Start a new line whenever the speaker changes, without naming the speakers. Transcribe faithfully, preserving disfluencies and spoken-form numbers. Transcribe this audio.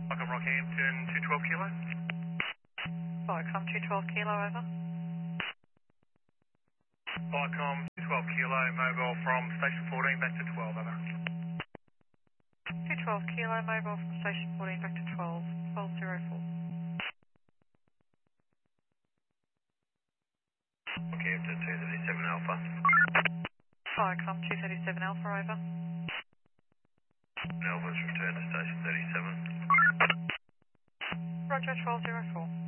Welcome Rockhampton, two twelve kilo.
Viacom two twelve kilo, over.
Viacom two twelve kilo, mobile from station fourteen back to twelve, over.
two twelve kilo, mobile from station fourteen back to twelve, twelve zero four.
Rockhampton two thirty-seven Alpha.
Viacom two thirty-seven Alpha, over.
Melbourne's return to station thirty-seven.
Roger, twelve zero four.